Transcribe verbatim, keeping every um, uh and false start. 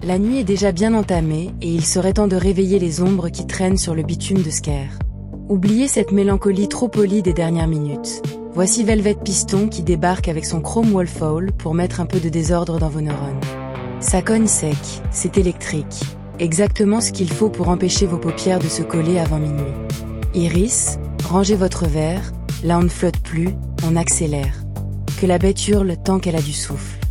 La nuit est déjà bien entamée et il serait temps de réveiller les ombres qui traînent sur le bitume de Sker. Oubliez cette mélancolie trop polie des dernières minutes. Voici Velvet Piston qui débarque avec son Chrome Wolfhowl pour mettre un peu de désordre dans vos neurones. Ça cogne sec, c'est électrique. Exactement ce qu'il faut pour empêcher vos paupières de se coller avant minuit. Iris, rangez votre verre, là on ne flotte plus, on accélère. Que la bête hurle tant qu'elle a du souffle.